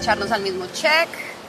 echarnos al mismo check.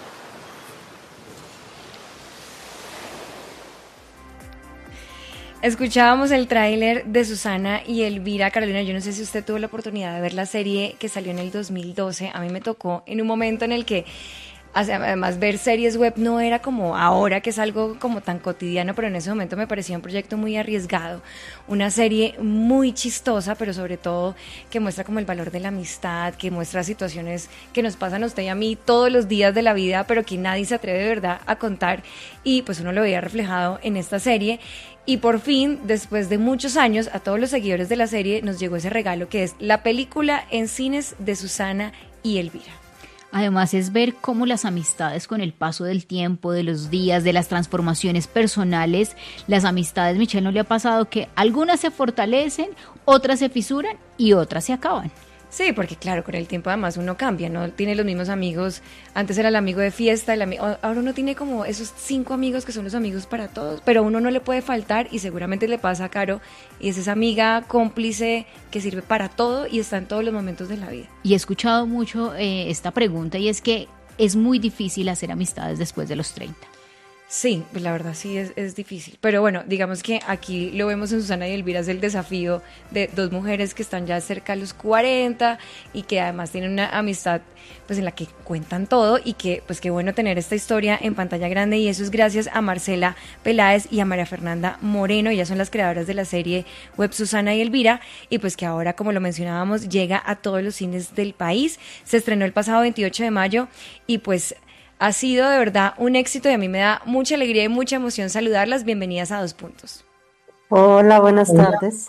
Escuchábamos el tráiler de Susana y Elvira. Carolina, yo no sé si usted tuvo la oportunidad de ver la serie que salió en el 2012. A mí me tocó en un momento en el que, además, ver series web no era como ahora, que es algo como tan cotidiano, pero en ese momento me parecía un proyecto muy arriesgado. Una serie muy chistosa, pero sobre todo que muestra como el valor de la amistad, que muestra situaciones que nos pasan a usted y a mí todos los días de la vida, pero que nadie se atreve de verdad a contar. Y pues uno lo veía reflejado en esta serie. Y por fin, después de muchos años, a todos los seguidores de la serie nos llegó ese regalo que es la película en cines de Susana y Elvira. Además es ver cómo las amistades con el paso del tiempo, de los días, de las transformaciones personales, las amistades, Michelle, ¿no le ha pasado que algunas se fortalecen, otras se fisuran y otras se acaban? Sí, porque claro, con el tiempo además uno cambia, no tiene los mismos amigos. Antes era el amigo de fiesta, ahora uno tiene como esos 5 amigos que son los amigos para todos, pero a uno no le puede faltar, y seguramente le pasa a Caro, y es esa amiga cómplice que sirve para todo y está en todos los momentos de la vida. Y he escuchado mucho esta pregunta, y es que es muy difícil hacer amistades después de los 30. Sí, pues la verdad sí es difícil. Pero bueno, digamos que aquí lo vemos en Susana y Elvira, es el desafío de 2 mujeres que están ya cerca de los 40 y que además tienen una amistad pues en la que cuentan todo, y que pues qué bueno tener esta historia en pantalla grande, y eso es gracias a Marcela Peláez y a María Fernanda Moreno. Ellas son las creadoras de la serie web Susana y Elvira, y pues que ahora, como lo mencionábamos, llega a todos los cines del país. Se estrenó el pasado 28 de mayo y pues ha sido de verdad un éxito, y a mí me da mucha alegría y mucha emoción saludarlas. Bienvenidas a 2 Puntos. Hola, buenas tardes.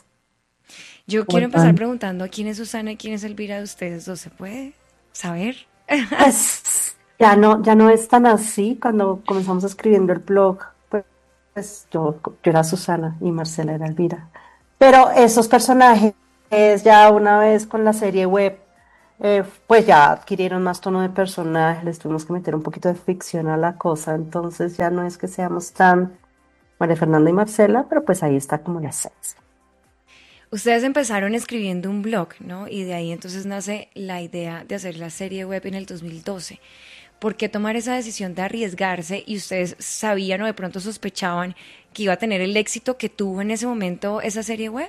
Yo quiero empezar preguntando quién es Susana y quién es Elvira de ustedes dos. ¿Se puede saber? Pues ya no es tan así. Cuando comenzamos escribiendo el blog, pues yo era Susana y Marcela era Elvira. Pero esos personajes, ya una vez con la serie web, pues ya adquirieron más tono de personaje, les tuvimos que meter un poquito de ficción a la cosa, entonces ya no es que seamos tan María Fernanda y Marcela, pero pues ahí está como la esencia. Ustedes empezaron escribiendo un blog, ¿no? Y de ahí entonces nace la idea de hacer la serie web en el 2012. ¿Por qué tomar esa decisión de arriesgarse? Y ustedes sabían o de pronto sospechaban que iba a tener el éxito que tuvo en ese momento esa serie web.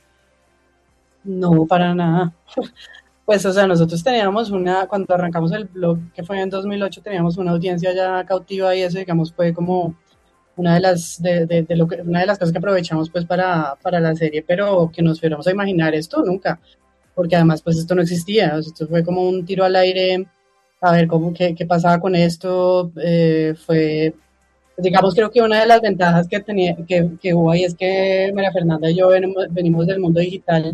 No, para nada. Pues, o sea, nosotros teníamos cuando arrancamos el blog, que fue en 2008, teníamos una audiencia ya cautiva, y eso, digamos, fue como una una de las cosas que aprovechamos pues para la serie, pero que nos fuéramos a imaginar esto nunca, porque además pues esto no existía, o sea, esto fue como un tiro al aire, a ver qué pasaba con esto. Fue, digamos, creo que una de las ventajas que hubo ahí es que María Fernanda y yo venimos del mundo digital,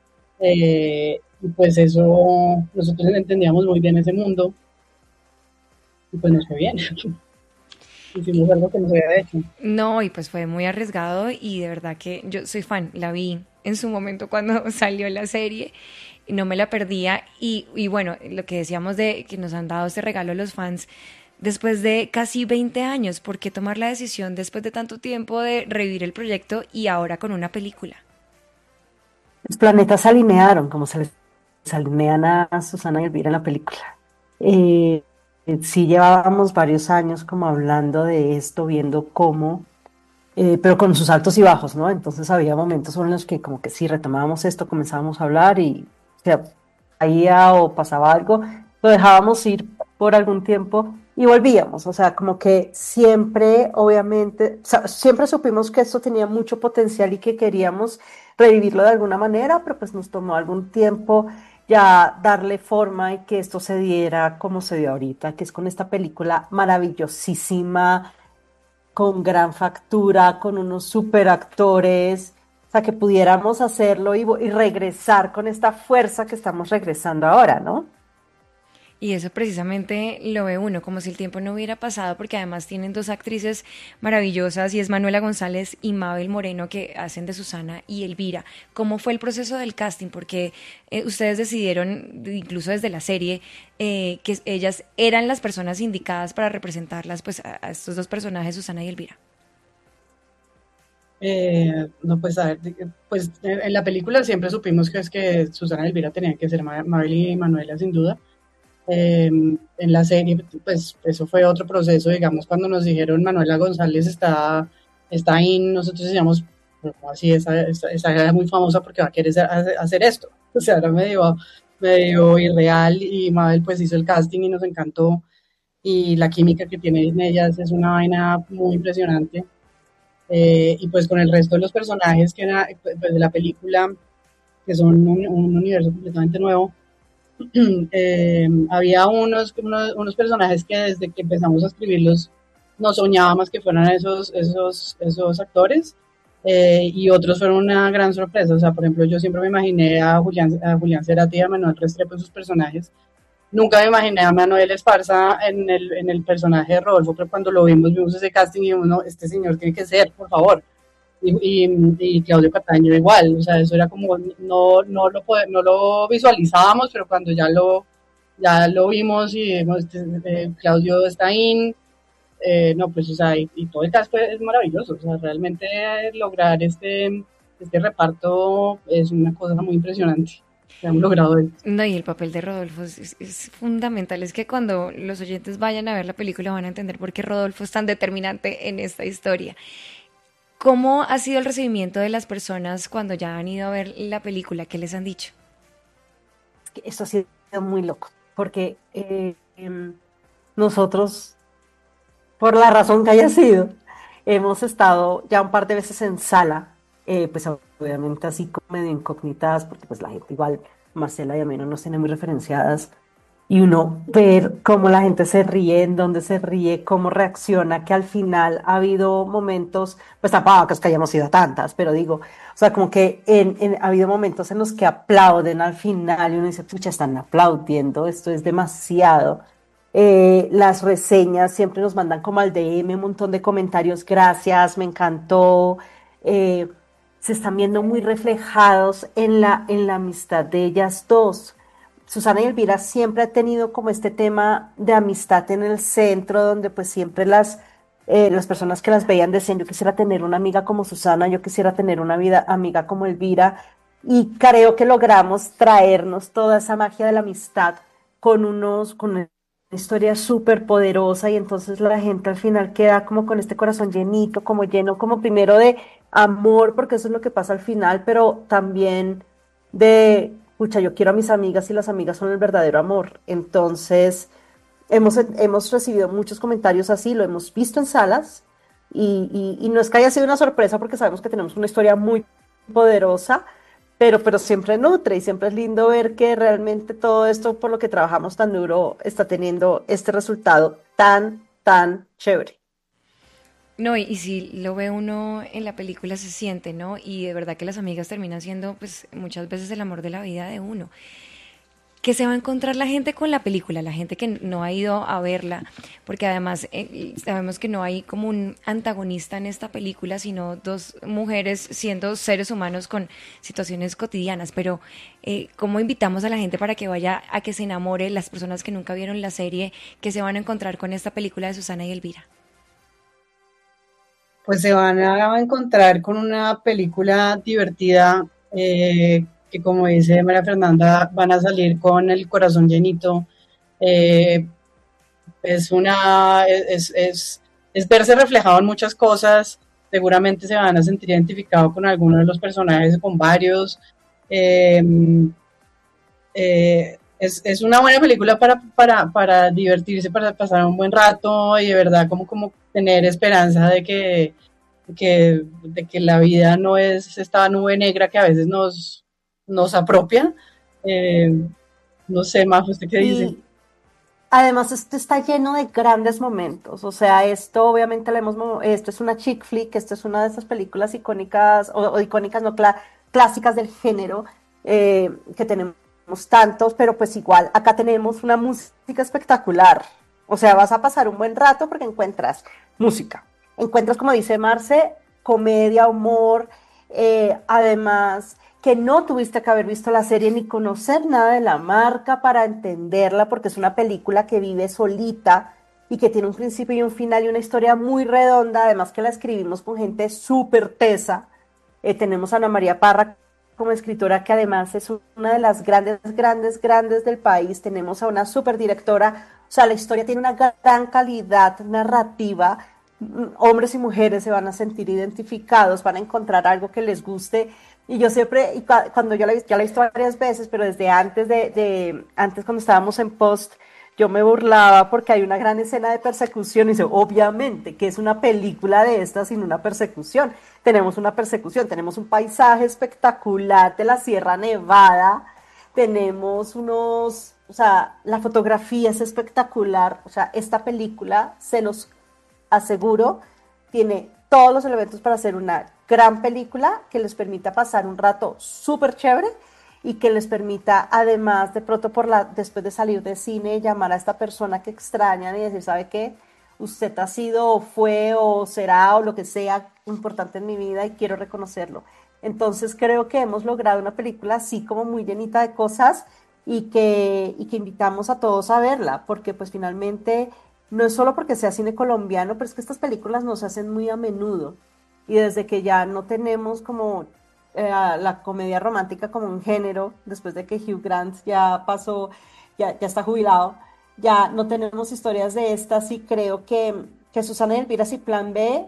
y pues eso, nosotros entendíamos muy bien ese mundo, y pues nos fue bien. Hicimos algo que no se había hecho. No, y pues fue muy arriesgado, y de verdad que yo soy fan, la vi en su momento cuando salió la serie y no me la perdía, y bueno, lo que decíamos de que nos han dado este regalo a los fans después de casi 20 años. ¿Por qué tomar la decisión después de tanto tiempo de revivir el proyecto y ahora con una película? Los planetas se alinearon, como se les alinean a Susana y Elvira en la película. Eh, sí llevábamos varios años como hablando de esto, viendo cómo, pero con sus altos y bajos, ¿no? Entonces había momentos en los que como que sí retomábamos esto, comenzábamos a hablar y se caía o pasaba algo, lo dejábamos ir por algún tiempo y volvíamos. O sea, como que siempre, obviamente, o sea, siempre supimos que esto tenía mucho potencial y que queríamos revivirlo de alguna manera, pero pues nos tomó algún tiempo ya darle forma y que esto se diera como se dio ahorita, que es con esta película maravillosísima, con gran factura, con unos super actores, o sea, que pudiéramos hacerlo y regresar con esta fuerza que estamos regresando ahora, ¿no? Y eso precisamente lo ve uno, como si el tiempo no hubiera pasado, porque además tienen 2 actrices maravillosas, y es Manuela González y Mabel Moreno, que hacen de Susana y Elvira. ¿Cómo fue el proceso del casting? Porque ustedes decidieron, incluso desde la serie, que ellas eran las personas indicadas para representarlas, pues a estos 2 personajes, Susana y Elvira. No, pues a ver, pues en la película siempre supimos que es que Susana y Elvira tenían que ser Mabel y Manuela, sin duda. en la serie, pues eso fue otro proceso, digamos, cuando nos dijeron Manuela González está ahí, nosotros decíamos, pero ¿cómo así? Esa era muy famosa porque va a querer hacer esto. O sea, era medio irreal y Mabel pues hizo el casting y nos encantó y la química que tienen ellas es una vaina muy impresionante. Y pues con el resto de los personajes que era, pues, de la película, que son un universo completamente nuevo, había unos personajes que desde que empezamos a escribirlos no soñábamos que fueran esos actores, y otros fueron una gran sorpresa. O sea, por ejemplo, yo siempre me imaginé a Julián Cerati y a Manuel Restrepo en sus personajes. Nunca me imaginé a Manuel Esparza en el personaje de Rodolfo, pero cuando vimos ese casting y dijimos, no, este señor tiene que ser, por favor. Y Claudio Cataño igual, o sea, eso era como, no lo visualizábamos, pero cuando ya lo vimos y vimos, Claudio está ahí, no, pues, o sea, y todo el cast es maravilloso, o sea, realmente lograr este reparto es una cosa muy impresionante que hemos logrado. No, y el papel de Rodolfo es fundamental. Es que cuando los oyentes vayan a ver la película van a entender por qué Rodolfo es tan determinante en esta historia. ¿Cómo ha sido el recibimiento de las personas cuando ya han ido a ver la película? ¿Qué les han dicho? Esto ha sido muy loco, porque nosotros, por la razón que haya sido, hemos estado ya un par de veces en sala, pues obviamente así como medio incógnitas, porque pues la gente igual, Marcela y a mí no nos tiene muy referenciadas, y uno ver cómo la gente se ríe, en dónde se ríe, cómo reacciona, que al final ha habido momentos, pues tampoco es que hayamos ido a tantas, pero digo, o sea, como que ha habido momentos en los que aplauden al final y uno dice, pucha, están aplaudiendo, esto es demasiado. Las reseñas siempre nos mandan como al DM un montón de comentarios, gracias, me encantó. Eh, Se están viendo muy reflejados en la amistad de ellas dos. Susana y Elvira siempre ha tenido como este tema de amistad en el centro, donde pues siempre las personas que las veían decían, yo quisiera tener una amiga como Susana, yo quisiera tener una amiga como Elvira, y creo que logramos traernos toda esa magia de la amistad con una historia súper poderosa, y entonces la gente al final queda como con este corazón llenito, como lleno, como primero de amor, porque eso es lo que pasa al final, pero también de, pucha, yo quiero a mis amigas y las amigas son el verdadero amor. Entonces, hemos recibido muchos comentarios así, lo hemos visto en salas, y no es que haya sido una sorpresa porque sabemos que tenemos una historia muy poderosa, pero siempre nutre y siempre es lindo ver que realmente todo esto por lo que trabajamos tan duro está teniendo este resultado tan, tan chévere. No, y si lo ve uno en la película se siente, ¿no? Y de verdad que las amigas terminan siendo, pues, muchas veces el amor de la vida de uno. ¿Qué se va a encontrar la gente con la película? La gente que no ha ido a verla, porque además sabemos que no hay como un antagonista en esta película, sino dos mujeres siendo seres humanos con situaciones cotidianas. Pero, ¿cómo invitamos a la gente para que vaya a que se enamore, las personas que nunca vieron la serie, que se van a encontrar con esta película de Susana y Elvira? Pues se van a encontrar con una película divertida, que como dice María Fernanda, van a salir con el corazón llenito. Eh, es verse reflejado en muchas cosas. Seguramente se van a sentir identificados con algunos de los personajes, con varios. Eh, es una buena película para divertirse, para pasar un buen rato y de verdad como tener esperanza de que la vida no es esta nube negra que a veces nos apropia. Eh, no sé, Majo, ¿usted qué dice? Y además esto está lleno de grandes momentos, o sea, esto obviamente esto es una chick flick, esto es una de esas películas icónicas, o icónicas no clásicas del género, que tenemos tantos, pero pues igual acá tenemos una música espectacular, o sea, vas a pasar un buen rato porque encuentras música, encuentras, como dice Marce, comedia, humor, además que no tuviste que haber visto la serie ni conocer nada de la marca para entenderla, porque es una película que vive solita y que tiene un principio y un final y una historia muy redonda, además que la escribimos con gente súper tesa. Tenemos a Ana María Parra, como escritora, que además es una de las grandes, grandes, grandes del país. Tenemos a una superdirectora. O sea, la historia tiene una gran calidad narrativa. Hombres y mujeres se van a sentir identificados, van a encontrar algo que les guste. Y yo siempre, cuando yo ya la he visto varias veces, pero desde antes antes cuando estábamos en post, yo me burlaba porque hay una gran escena de persecución y dice, obviamente, que es una película de estas sin una persecución. Tenemos una persecución, tenemos un paisaje espectacular de la Sierra Nevada, tenemos o sea, la fotografía es espectacular. O sea, esta película, se los aseguro, tiene todos los elementos para hacer una gran película que les permita pasar un rato súper chévere y que les permita, además, de pronto después de salir de cine, llamar a esta persona que extrañan y decir, ¿sabe qué? Usted ha sido o fue o será o lo que sea importante en mi vida y quiero reconocerlo. Entonces creo que hemos logrado una película así como muy llenita de cosas y que invitamos a todos a verla, porque pues finalmente no es solo porque sea cine colombiano, pero es que estas películas nos hacen muy a menudo. Y desde que ya no tenemos como la comedia romántica como un género, después de que Hugh Grant ya pasó, ya está jubilado, ya no tenemos historias de estas, y creo que Susana y Elvira y Plan B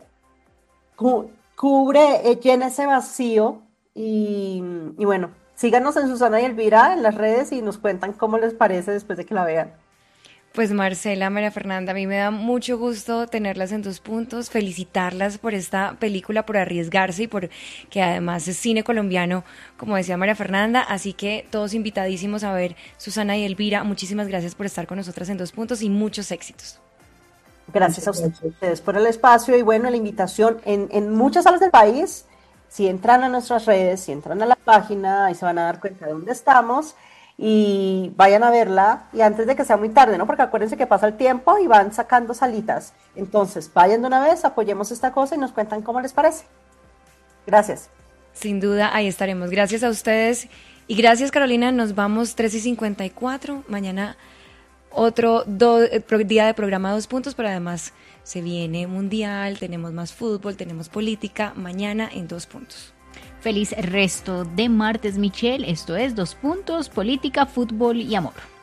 llena ese vacío. Y bueno, síganos en Susana y Elvira en las redes y nos cuentan cómo les parece después de que la vean. Pues Marcela, María Fernanda, a mí me da mucho gusto tenerlas en Dos Puntos, felicitarlas por esta película, por arriesgarse y por que además es cine colombiano, como decía María Fernanda, así que todos invitadísimos a ver Susana y Elvira. Muchísimas gracias por estar con nosotras en Dos Puntos y muchos éxitos. Gracias a ustedes por el espacio y bueno, la invitación en muchas salas del país. Si entran a nuestras redes, si entran a la página, ahí se van a dar cuenta de dónde estamos. Y vayan a verla, y antes de que sea muy tarde, ¿no? Porque acuérdense que pasa el tiempo y van sacando salitas. Entonces, vayan de una vez, apoyemos esta cosa y nos cuentan cómo les parece. Gracias. Sin duda, ahí estaremos. Gracias a ustedes y gracias, Carolina. Nos vamos 3:54. Mañana otro día de programa Dos Puntos, pero además se viene Mundial, tenemos más fútbol, tenemos política. Mañana en Dos Puntos. Feliz resto de martes, Michelle. Esto es Dos Puntos, política, fútbol y amor.